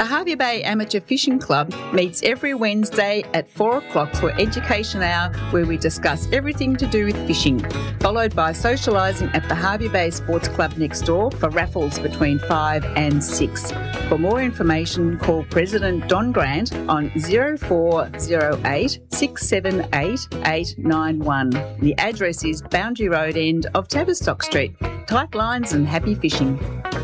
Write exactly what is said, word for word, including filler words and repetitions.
The Hervey Bay Amateur Fishing Club meets every Wednesday at four o'clock for Education Hour, where we discuss everything to do with fishing, followed by socialising at the Hervey Bay Sports Club next door for raffles between five and six. For more information, call President Don Grant on zero four zero eight, six seven eight, eight nine one. The address is Boundary Road end of Tavistock Street. Tight lines and happy fishing.